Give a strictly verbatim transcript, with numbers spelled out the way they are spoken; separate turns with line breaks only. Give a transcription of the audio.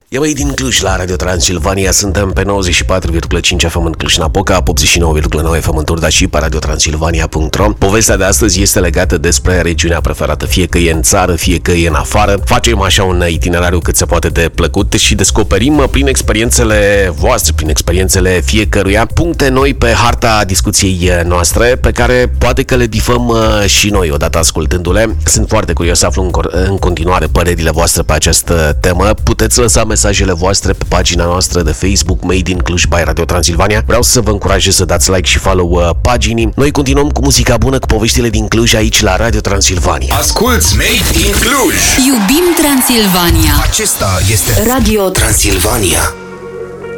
E băi, din Cluj la Radio Transilvania, suntem pe nouăzeci și patru virgulă cinci F M în Cluj-Napoca, optzeci și nouă virgulă nouă F M în Turda și pe radio transilvania punct ro. Povestea de astăzi este legată despre regiunea preferată, fie că e în țară, fie că e în afară. Facem așa un itinerariu cât se poate de plăcut și descoperim prin experiențele voastre, prin experiențele fiecăruia, puncte noi pe harta discuției noastre, pe care poate că le bifăm și noi odată ascultându-le. Sunt foarte curios să aflu în continuare părerile voastre pe această temă. Puteți lăsa mesajele voastre pe pagina noastră de Facebook Made in Cluj by Radio Transilvania. Vreau să vă încurajez să dați like și follow uh, paginii. Noi continuăm cu muzica bună, cu poveștile din Cluj aici la Radio Transilvania.
Asculți Made in Cluj.
Iubim Transilvania.
Acesta este Radio Transilvania.